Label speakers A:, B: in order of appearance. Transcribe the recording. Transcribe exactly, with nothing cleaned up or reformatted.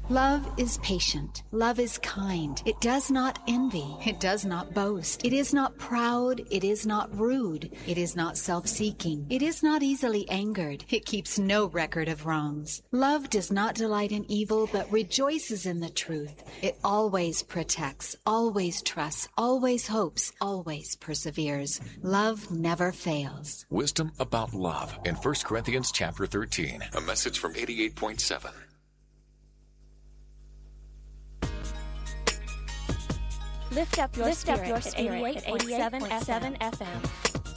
A: Love is patient. Love is kind. It does not envy. It does not boast. It is not proud. It is not rude. It is not self-seeking. It is not easily angered. It keeps no record of wrongs. Love does not delight in evil, but rejoices in the truth. It always protects, always trusts, always hopes, always perseveres. Love never fails.
B: Wisdom about love in First Corinthians chapter thirteen. A message from eighty-eight point seven.
C: Lift up your Lift spirit, up your spirit at eighty-eight point seven F M.